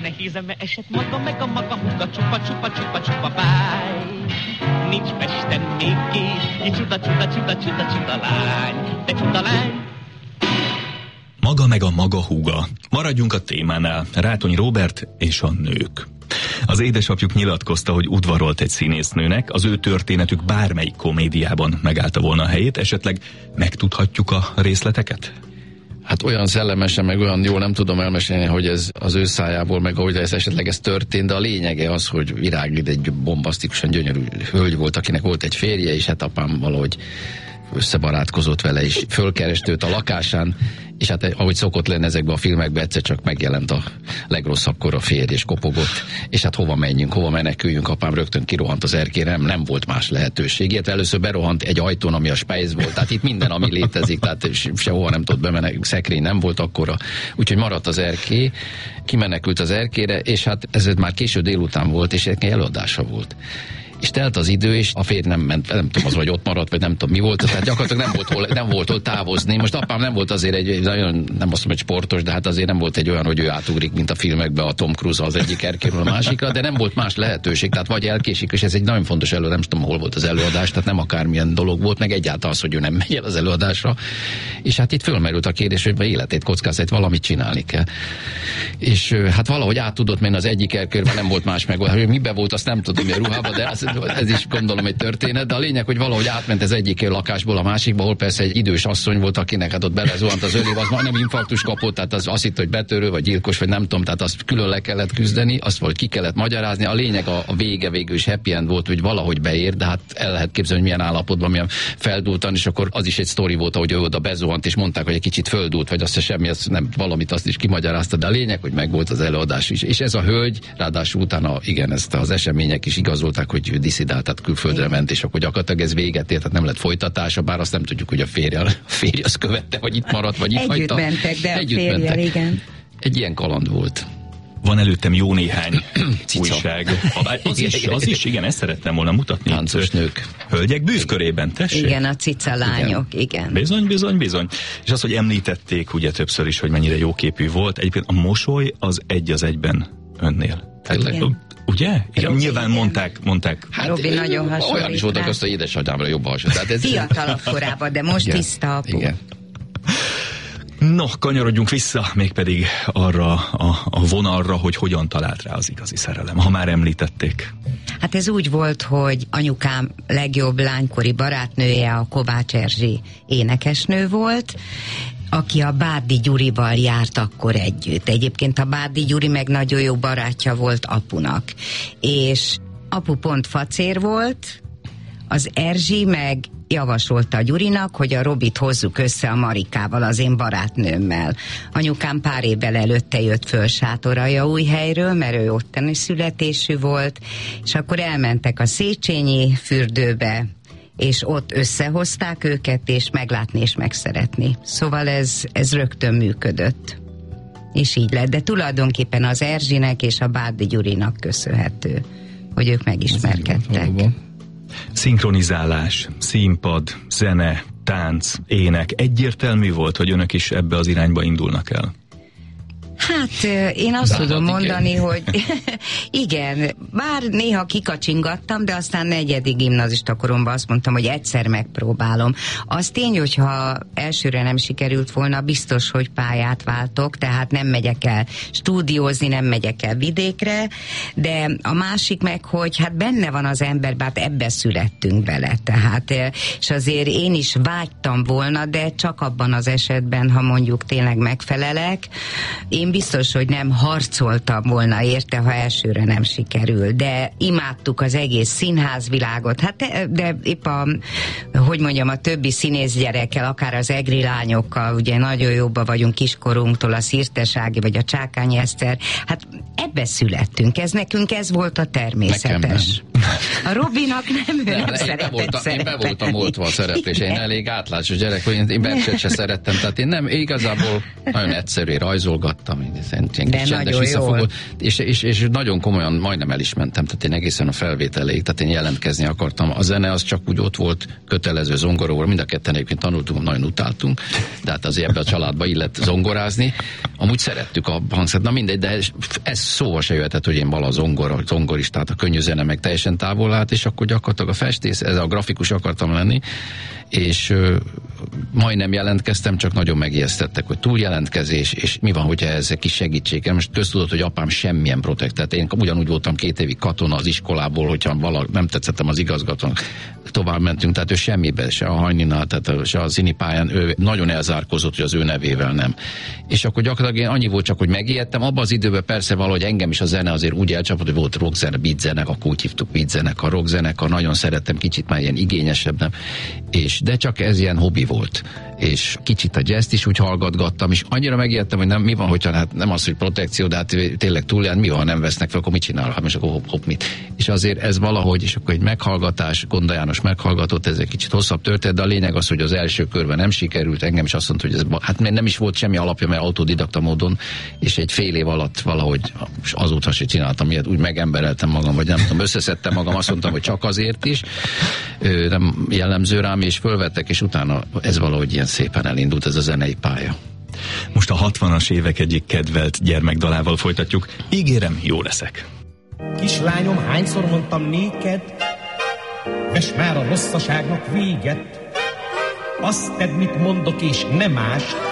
nehézen, mert esett maga meg a maga húga, csupa báj. Nincs Pesten még két, csuda lány, de csuda lány. Maga meg a maga húga. Maradjunk a témánál. Rátony Róbert és a nők. Az édesapjuk nyilatkozta, hogy udvarolt egy színésznőnek, az ő történetük bármelyik komédiában megállta volna a helyét, esetleg megtudhatjuk a részleteket? Hát olyan szellemesen, meg olyan jól nem tudom elmesélni, hogy ez az ő szájából, meg ahogy ez esetleg ez történt, de a lényege az, hogy Virág egy bombasztikusan gyönyörű hölgy volt, akinek volt egy férje, és hát apám valahogy összebarátkozott vele, és fölkerest őt a lakásán, és hát ahogy szokott lenni ezekben a filmekben, egyszer csak megjelent a legrosszabbkor a férj, és kopogott, és hát hova menjünk, hova meneküljünk, apám rögtön kirohant az erkére, nem volt más lehetőség. Ilyet először berohant egy ajtón, ami a Spejz volt, tehát itt minden, ami létezik, tehát sehova nem tudott bemenni, szekrény nem volt akkora, úgyhogy maradt az erkély, kimenekült az erkére, és hát ez már késő délután volt, és egy előadása volt. És telt az idő, és a férj nem ment, nem tudom, az vagy ott maradt, vagy nem tudom mi volt, tehát gyakorlatilag nem volt hol távozni. Most apám nem volt azért egy nagyon, nem azt mondom, egy sportos, de hát azért nem volt egy olyan, hogy ő átugrik, mint a filmekben a Tom Cruise az egyik erkéről a másikra, de nem volt más lehetőség, tehát vagy elkésik, és ez egy nagyon fontos előadás, nem tudom, hol volt az előadás, tehát nem akármilyen dolog volt, meg egyáltalán az, hogy ő nem megy el az előadásra. És hát itt fölmerült a kérdés, hogy életét kockáztat, valamit csinálni kell. És hát valahogy át tudott menni az egyik erkérben, nem volt más megoldás, hogy mibe volt, azt nem tudom, milyen ruhába, de ez is gondolom egy történet, de a lényeg, hogy valahogy átment az egyik lakásból a másikba, ahol persze egy idős asszony volt, akinek hát ott belezuhant az ölév, az majdnem infarktus kapott, tehát az azt hitt, hogy betörő, vagy gyilkos, vagy nem tudom, tehát azt külön le kellett küzdeni, azt volt ki kellett magyarázni. A lényeg a vége végül is happy end volt, hogy valahogy beér, de hát el lehet képzelni, hogy milyen állapotban, milyen feldúltan, és akkor az is egy sztori volt, hogy ő oda bezuhant, és mondták, hogy egy kicsit földúlt, vagy azt semmi, azt nem valamit azt is kimagyarázta, de a lényeg, hogy megvolt az előadás is. És ez a hölgy, ráadásul utána igen, ezt az események is igazolták, hogy tehát külföldre ment, és akkor gyakorlatilag ez véget ért, tehát nem lett folytatása, bár azt nem tudjuk, hogy a férje azt követte, vagy itt maradt, vagy itt hagyta. Együtt mentek, de a férjel, igen. Egy ilyen kaland volt. Van előttem jó néhány újság. Az is, igen, ezt szerettem volna mutatni. Táncos nők. Hölgyek bűvkörében, tessék? Igen, a cica lányok, igen. Bizony. És az, hogy említették ugye többször is, hogy mennyire jóképű volt. Egyébként a mosoly az egy az egyben önnél. Ugye? Igen, nyilván mondták. Hát Robi nagyon hasonlít. Olyan is voltak azt, hogy édesanyámra jobb hasonlít. Fiatalabb korában, de most igen, tiszta apu. Igen. No, kanyarodjunk vissza, mégpedig arra a vonalra, hogy hogyan talált rá az igazi szerelem, ha már említették. Hát ez úgy volt, hogy anyukám legjobb lánykori barátnője a Kovács Erzsi énekesnő volt, aki a Bárdi Gyurival járt akkor együtt. Egyébként a Bárdi Gyuri meg nagyon jó barátja volt apunak. És apu pont facér volt, az Erzsi meg javasolta a Gyurinak, hogy a Robit hozzuk össze a Marikával, az én barátnőmmel. Anyukám pár évvel előtte jött föl Sátoraljaújhelyről, mert ő ottani születésű volt, és akkor elmentek a Széchenyi fürdőbe, és ott összehozták őket, és meglátni és megszeretni. Szóval ez rögtön működött. És így lett, de tulajdonképpen az Erzsinek és a Bárdi Gyurinak köszönhető, hogy ők megismerkedtek. Szinkronizálás, színpad, zene, tánc, ének. Egyértelmű volt, hogy önök is ebbe az irányba indulnak el? Hát én azt tudom mondani, hogy igen, bár néha kikacsingattam, de aztán 4. gimnazista koromban azt mondtam, hogy egyszer megpróbálom. Az tény, hogyha elsőre nem sikerült volna, biztos, hogy pályát váltok, tehát nem megyek el stúdiózni, nem megyek el vidékre, de a másik meg, hogy hát benne van az emberben, hát ebbe születtünk bele, tehát, és azért én is vágytam volna, de csak abban az esetben, ha mondjuk tényleg megfelelek. Én biztos, hogy nem harcoltam volna érte, ha elsőre nem sikerül, de imádtuk az egész színházvilágot, hát de épp a többi színész gyerekkel, akár az egri lányokkal, ugye nagyon jobban vagyunk kiskorunktól, a Szirtes Ági vagy a Csákányi Eszter, hát ebbe születtünk, nekünk ez volt a természetes. A Robinak nem szeretett szerepet. Én be voltam oltva a szereplésre, én elég átlátsos gyerek, hogy én verset se szerettem, tehát én nem, igazából nagyon egyszerű, rajzolgattam, de nagyon jól. És nagyon komolyan majdnem el is mentem, tehát én egészen a felvételéig, tehát én jelentkezni akartam. A zene az csak úgy ott volt, kötelező zongoróval, mind a ketten egyébként tanultunk, nagyon utáltunk, de hát azért ebbe a családba illett zongorázni. Amúgy szerettük a hangszert, na mindegy, de ez szóval se jöhetett, hogy én vala zongoristát, a könnyű zene meg teljesen távol állt, és akkor gyakorlatilag a festész, ez a grafikus akartam lenni, és majdnem jelentkeztem, csak nagyon megijesztettek, hogy túljelentkezés, és mi van, hogyha ez egy kis segítség. Most köztudott, hogy apám semmilyen protektet. Én ugyanúgy voltam 2 évig katona az iskolából, hogyha nem tetszettem az igazgatónak, tovább mentünk, tehát ő semmibe, se a Hajninál, tehát se a színipályán, ő nagyon elzárkózott, hogy az ő nevével nem. És akkor gyakorlatilag én annyi volt csak, hogy megijedtem. Abban az időben persze valahogy engem is a zene azért úgy elcsapott, hogy volt rockzene, beatzenek, akkor úgy hívtuk beatzenek, a rockzenekar, nagyon szerettem, kicsit már ilyen igényesebb, nem. De csak ez ilyen hobbi volt. És kicsit a jazzt is úgy hallgatgattam, és annyira megijedtem, hogy mi van, hogyha hát nem az, hogy protekció, de hát tényleg túlján, mi van, ha nem vesznek fel, akkor mit csinál? Hát most akkor hopp, mit. És azért ez valahogy, és akkor egy meghallgatás, Gonda János meghallgatott, ez egy kicsit hosszabb történet, de a lényeg az, hogy az első körben nem sikerült, engem is azt mondta, hogy ez, hát nem is volt semmi alapja, mert autodidakta módon, és egy fél év alatt valahogy azóta se csináltam ilyet, úgy megembereltem magam, vagy nem tudom, összeszedtem magam, azt mondtam, hogy csak azért is, nem jellemző rám, és fölvettek, és utána ez valahogy ilyen szépen elindult ez a zenei pálya. Most a 60-as évek egyik kedvelt gyermekdalával folytatjuk. Ígérem, jó leszek. Kislányom, hányszor mondtam néked, vess már a rosszaságnak véget. Azt tedd, mit mondok, és ne mást,